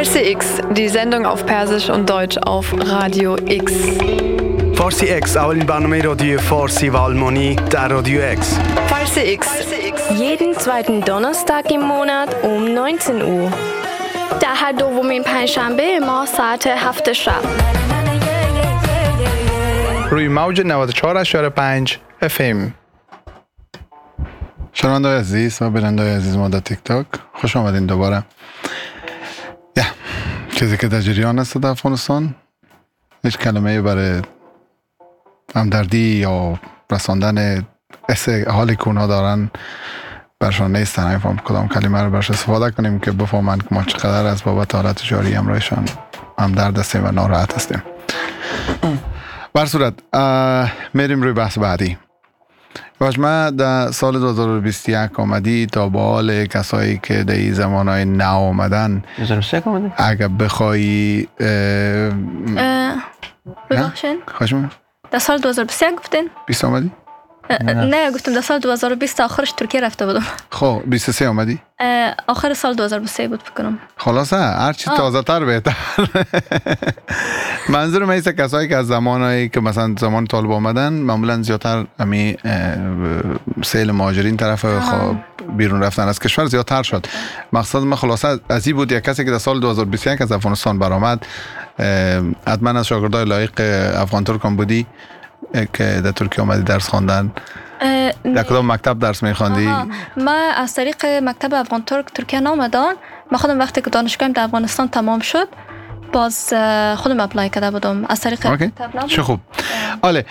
Farsi X, die Sendung auf Persisch und Deutsch auf Radio X. فارسی اکس اولین برنامه رادیو فارسی و آلمانی در رادیو اکس. Farsi X. Jeden zweiten Donnerstag im Monat um 19 Uhr. در هر دومین پنجشنبه ما ساعت 7 شب. روی موج 94.5 FM. شنونده‌های عزیز و بیننده‌های عزیز ما در تیک تاک خوش آمدین دوباره. چیزی که در جریان است در افغانستان، هیچ کلمه برای همدردی یا رساندن حالی که اونها دارن برشان نیستن. نمی‌فهم کدام کلمه رو برش استفاده کنیم که بفهمن که ما چقدر از بابت حالت جاری همراهشان همدرد هستیم و ناراحت هستیم. بر صورت میریم روی بحث بعدی. واجمه در سال 2021 آمدی تا به حال کسایی که در این زمانهای نو آمدن 2023 آمدی؟ اگر بخوایی ببخشین خوشم در سال 2021 گفتین؟ 20 آمدی؟ نه گفتم در سال 2020 آخرش ترکیه رفته بودم. خب 23 آمدی؟ آخر سال 2023 بود بکنم. خلاصه هرچی تازه تر بهتر. منظور من ایسته کسایی که از زمانهایی که مثلا زمان طالب آمدن معمولا زیادتر همی سیل مهاجرین طرف بیرون رفتن از کشور زیادتر شد. مقصد من خلاصه از این بود یک کسی که در سال 2021 از افغانستان برآمد، حتما از شاگردای لایق افغان ترکان بودی که در ترکیه آمدی درس خواندن. در کدام مکتب درس می‌خواندی؟ من از طریق مکتب افغان ترک ترکیه نامدان. من خودم وقتی که دانشگاهم در افغانستان تمام شد باز خودم اپلای کرده بودم از طریق مکتب نام. چه خوب. حالا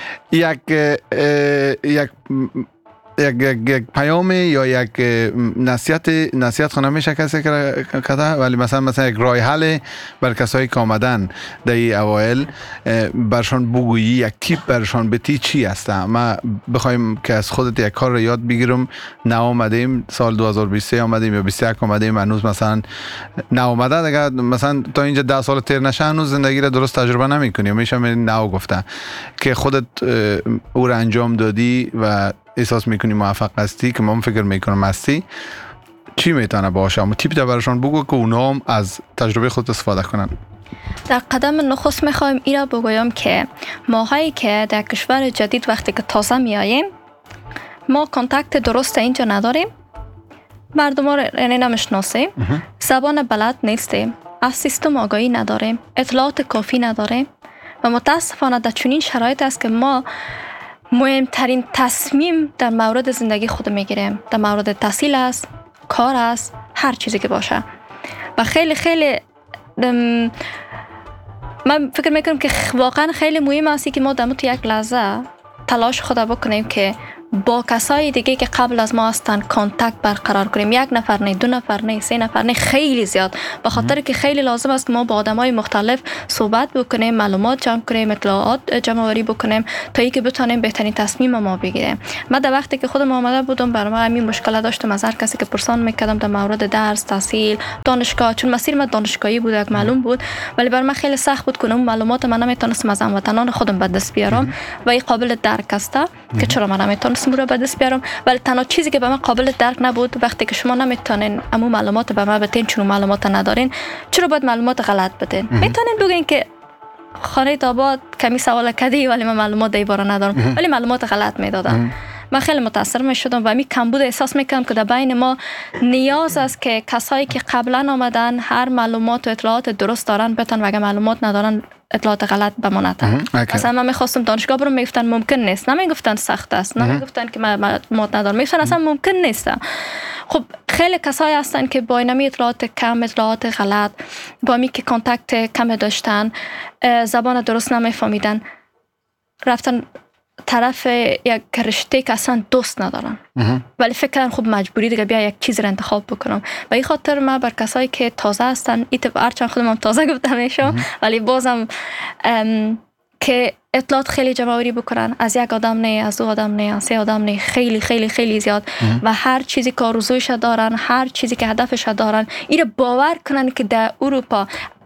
یک پیام یا یک نصیحت خانه میشه کسی کرده، ولی مثلا یک راه حل بر کسایی که آمدن در این اوایل برشان بگویی، یک تیپ برشان بتی چی هسته؟ ما بخوایم که از خودت یک کار رو یاد بگیرم، نه آمدیم سال 2023 آمدیم یا 21 آمدیم هنوز مثلا نه آمده دیگه، مثلا تا اینجا 10 سال تیر نشه هنوز زندگی رو درست تجربه نمی‌کنی، میشه نه گفته که خودت او رو انجام دادی و احساس میکنی موفق هستی که من فکر میکنم هستی، چی میتونه باشه؟ اما تیپ ده براشون بگو که اونا هم از تجربه خود استفاده کنن. در قدم نخست میخوایم این را بگویم که ماهایی که در کشور جدید وقتی که تازه میاییم ما کانتکت درست اینجا نداریم، مردم ها یعنی نمیشناسیم، زبان بلد نیستیم، از سیستم آگاهی نداریم، اطلاعات کافی نداریم و متاسفانه در چنین شرایط است که ما مهمترین تصمیم در مورد زندگی خود میگیریم، در مورد تحصیل است، کار است، هر چیزی که باشه. و خیلی من فکر میکنم که واقعا خیلی مهم است که ما در یک لحظه تلاش خود بکنیم که با کسای دیگه که قبل از ما هستن کانتکت برقرار کنیم. 1 نفر نه، 2 نفر نه، 3 نفر نه، خیلی زیاد، به خاطر که خیلی لازم است که ما با آدمای مختلف صحبت بکنیم، معلومات جمع کنیم، اطلاعات جمع آوری بکنیم تا اینکه بتونیم بهترین تصمیم ما بگیریم. من در وقتی که خودم آمده بودم برای من همین مشکل داشتم از هر کسی که پرسان میکردم در مورد درس، تحصیل، دانشگاه، چون مسیر من دانشگاهی بود یک معلوم بود، ولی برای من خیلی سخت بود کنم معلومات من نمیتونستم از هموطنان خودم به دست بیارم و این قابل درک است که چرا من نمیتونستم رو به دست بیارم. ولی تنها چیزی که به من قابل درک نبود وقتی که شما نمیتونین امو معلومات به من بدین، چون معلومات ندارین، چرا باید معلومات غلط بدین؟ میتونین بگین که خانه آباد کمی سوال کردی ولی من معلومات دیباره ندارم، ولی معلومات غلط میدادم. من خیلی متاثر میشدم و همین کمبود احساس میکنم که در بین ما نیاز است که کسایی که قبلا آمدن هر معلومات و اطلاعات درست دارن بتن و اگه معلومات ندارن اطلاعات غلط بمانتن. مثلا من میخواستم دانشگاه برم، میگفتن ممکن نیست، نمیگفتن سخت است، نمیگفتن که معلومات ندارم، میگفتن اصلا ممکن نیست. خب خیلی کسایی هستن که با اینمی اطلاعات کم، اطلاعات غلط، با می که کانتکت کم داشتن، زبان درست نمیفهمیدن، رفتن طرف یک رشته که اصلا دوست ندارن، ولی فکر کردن خب مجبوری دیگه بیا یک چیز رو انتخاب بکنم. و این خاطر من بر کسایی که تازه هستن، هرچند خودم هم تازه گفتم میشم، ولی بازم که اطلاعات خیلی جمع آوری بکنن، از یک آدم نه، از 2 آدم نه، از 3 آدم نه، خیلی خیلی خیلی زیاد، و هر چیزی که آرزویش دارن، هر چیزی که هدفش دارن، این باور کنن که در اروپا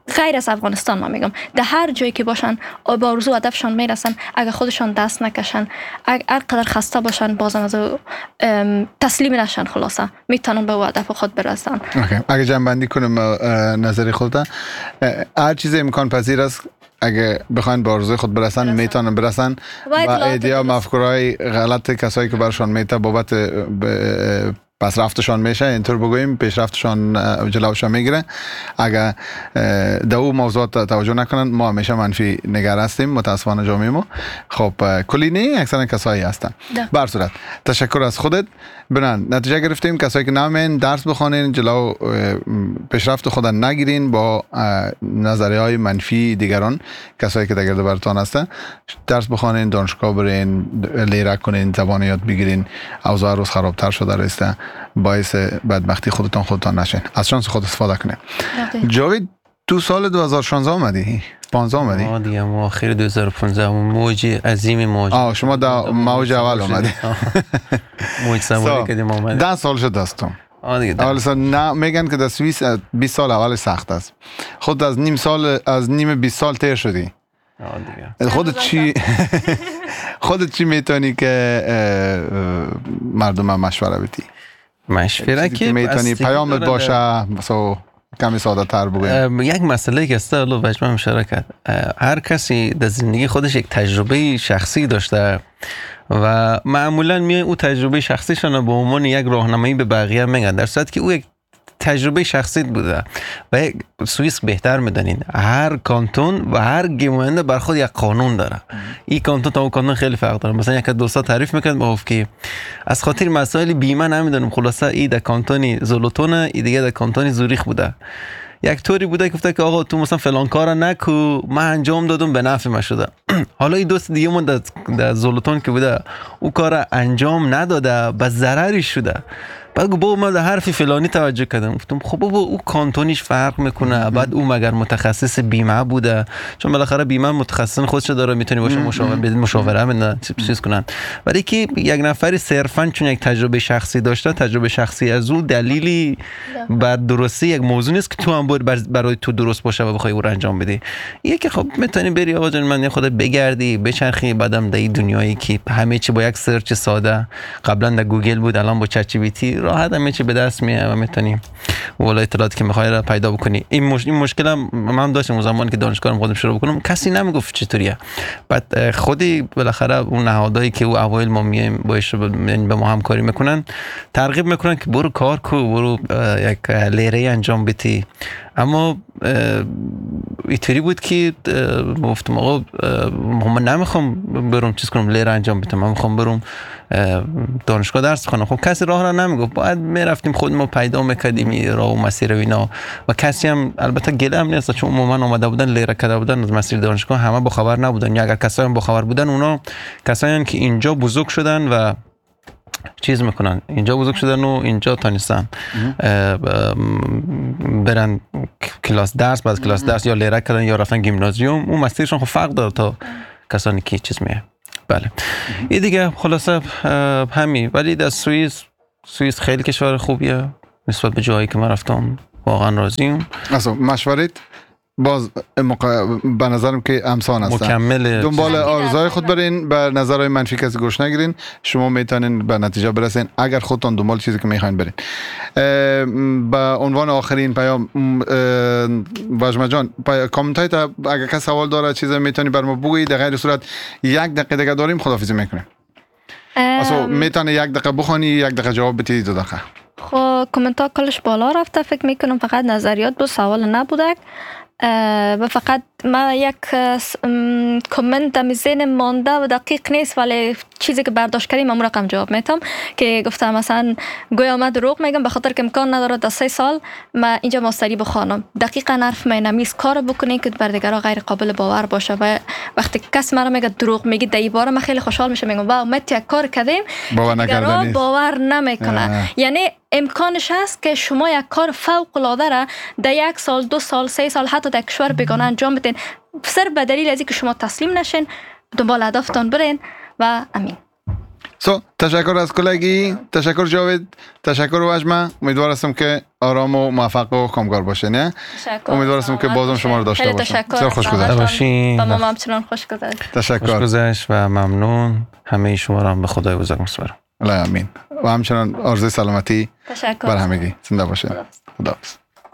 غیر از افغانستان ما میگم در هر جایی که باشن با آرزو هدفشان میرسن، اگر خودشان دست نکشن، هر قدر خسته باشن بازم از تسلیم نشن، خلاصه میتونن به هدف خود برسن. اگه جنبندی کنم نظری خودت، هر چیز امکان پذیر است اگه بخواین به آرزوی خود برسن میتونن برسن و ایده مفکورهای غلط کسایی که برشان میته بابت پس رفتشان میشه، اینطور بگوییم پیشرفتشان جلوشان میگیره. اگر در اون موضوعات توجه نکنن ما همیشه منفی نگر هستیم متاسفانه جامعه ما. خب کلی نه اکثرا کسایی هستن. بر صورت تشکر از خودت. برن نتیجه گرفتیم کسایی که نامین درس بخونین، جلو پیشرفت خود نگیرین با نظریه های منفی دیگران، کسایی که در گرد برتان هستن. درس بخونین، دانشگاه برین، لیره کنین، زبان یاد بگیرین. اوضاع روز خرابتر شده رسته، باعث بدبختی خودتان نشین. از شانس خود استفاده کنین. جاوید تو سال 2016 اومدی؟ 15 اومدی؟ ما دیگه ما آخر 2015 موج عظیم موج. شما در موج اول اومدی. موج سواری کردیم اومدیم. 10 سال شد دستم. دیگه. اول سال نه میگن که در سوئیس 20 سال اول سخت است. خود از نیم 20 سال تیر شدی. دیگه. خودت چی میتونی که مردم مشوره بدی؟ مشوره که میتونی پیامت باشه کمی ساده تر بگویم. یک مسئله که است الان وجه مشارکت، هر کسی در زندگی خودش یک تجربه شخصی داشته و معمولا میای او تجربه شخصیشون به عنوان یک راهنمایی به بقیه میگن، در صورتی که او یک تجربه شخصی بوده. و سوئیس بهتر میدونین هر کانتون و هر گیمونده بر خود یک قانون داره. این کانتون تا اون کانتون خیلی فرق داره. مثلا یک دوستا تعریف میکنه گفت که از خاطر مسائل بیمه نمیدونم خلاصه این در کانتون زولوتون، این دیگه در کانتون زوریخ بوده. یک طوری بوده گفته که آقا تو مثلا فلان کارا نکو، من انجام دادم به نفع من شده. حالا این دوست دیگه من در زولوتون که بوده او کار انجام نداده به ضرری شده. بعد با من در حرفی فلانی توجه کردم، گفتم خب بابا او کانتونیش فرق میکنه. بعد او مگر متخصص بیمه بوده؟ چون بالاخره بیمه متخصص خودش داره، میتونی باشه مشاوره بدن چیز کنن. ولی که یک نفری صرفا چون یک تجربه شخصی داشته، تجربه شخصی از او دلیلی بر درستی یک موضوع نیست که تو هم برای تو درست باشه و بخوای او رو انجام بدی. یکی خب میتونی بری آقا جان من خودت بگردی بچرخی، بعدم در این دنیایی که همه چی با یک سرچ ساده، قبلا در گوگل بود الان با چت جی پی تی راحت همه چی به دست میاد و میتونی والا اطلاعاتی که میخوای را پیدا بکنی. این مشکل هم من داشتم اون زمانی که دانشگاهم خودم شروع بکنم، کسی نمیگفت چطوریه. بعد خودی بالاخره اون نهادایی که او اوایل ما میایم باش به ما همکاری میکنن، ترغیب میکنن که برو کار کو، برو یک لیره انجام بدی. اما اینطوری بود که گفتم آقا من نمیخوام برم چیز کنم لیره انجام بدم، من میخوام برم دانشگاه درس بخونم. خب کسی راه را نمیگفت، باید میرفتیم خودمون پیدا میکردیم راه و مسیر و اینا. و کسی هم البته گله هم نیست چون عموما اومده بودن لیره کرده بودن از مسیر دانشگاه، همه با خبر نبودن، یا اگر کسایی هم با خبر بودن اونا کسایی که اینجا بزرگ شدن و چیز میکنن، اینجا بزرگ شدن و اینجا تانستن برن کلاس درس، بعد کلاس درس یا لیره کردن یا رفتن گیمنازیوم. اون مسیرشون خب فرق داره تا کسانی که چیز میه. بله این دیگه خلاصه همین. ولی در سوئیس خیلی کشور خوبیه نسبت به جایی که من رفتم، واقعا راضیم. اصلا مشورت باز به نظرم که امسان هستن، مکمل دنبال آرزوهای خود برین، به نظرهای منفی کسی گوش نگیرین، شما میتونین به نتیجه برسین اگر خودتون دنبال چیزی که میخواین برین. به عنوان آخرین پیام واجمه جان، کامنت های تا اگر کسی سوال داره چیزی میتونی بر ما بگویی، در غیر صورت 1 دقیقه دیگه داریم خداحافظی میکنیم. اصلا میتونی 1 دقیقه بخونی 1 دقیقه جواب بدی 2 دقیقه. خب کامنت ها کلش بالا رفته، فکر میکنم فقط نظریات بود، سوال نبوده. و فقط من یک کامنت در ذهنم مانده و دقیق نیست، ولی چیزی که برداشت کردیم من رقم جواب میتم که گفتم مثلا گویا من دروغ میگم به خاطر که امکان نداره در 3 سال من اینجا ماستری بخوانم. دقیقاً حرف مینمیز کار بکنی که بر دیگران غیر قابل باور باشه. و وقتی کس مرا میگه دروغ میگی در این باره من خیلی خوشحال میشم، میگم واو ما یک کار کردیم دیگران باور نمیکنه. یعنی امکانش هست که شما یک کار فوق العاده را در 1 سال 2 سال 3 سال حتی در کشور بیگانه انجام بدین، صرف به دلیل از اینکه شما تسلیم نشین، دنبال هدفتان برین و امین. تشکر از کلگی، تشکر جاوید، تشکر واجمه. امیدوار هستم که آرام و موفق و کامگار باشه. نه امیدوار هستم که بازم شما رو داشته باشم. بسیار خوش گذشت و ما همچنان خوش گذشت. تشکر. خوش گذشت و ممنون. همه شما را به خدای بزرگ میسپارم. الله امین. و همچنان آرزوی سلامتی بر همگی. زنده باشین. خداحافظ.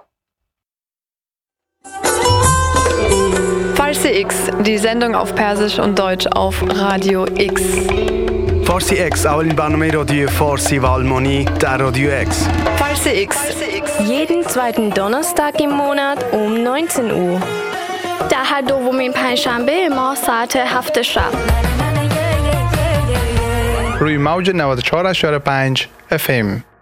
Farsi X, die Sendung auf Persisch und Deutsch auf Radio X. فارسی اکس اولین برنامه رادیو فارسی و آلمانی در رادیو اکس. Farsi X. jeden zweiten Donnerstag im Monat um 19 Uhr. در هر دومین پنجشنبه ما ساعت 7 شب. روی موج 94.5 FM.